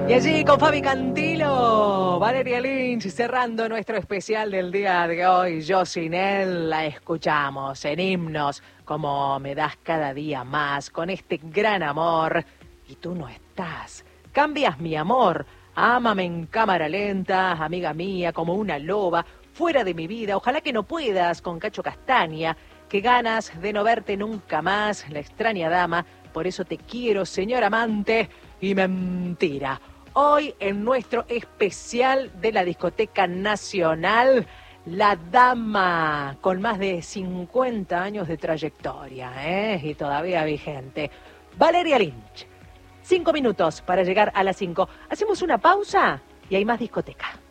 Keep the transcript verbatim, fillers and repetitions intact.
Y allí con Fabi Cantilo, Valeria Lynch, cerrando nuestro especial del día de hoy. Yo sin él la escuchamos en himnos como Me das cada día más, con este gran amor. Y tú no estás, cambias mi amor, ámame en cámara lenta, amiga mía, como una loba, fuera de mi vida, ojalá que no puedas, con Cacho Castaña, que ganas de no verte nunca más, la extraña dama, por eso te quiero, señor amante, y mentira. Hoy en nuestro especial de la Discoteca Nacional, la dama con más de cincuenta años de trayectoria, ¿eh? Y todavía vigente, Valeria Lynch. Cinco minutos para llegar a las cinco. Hacemos una pausa y hay más discoteca.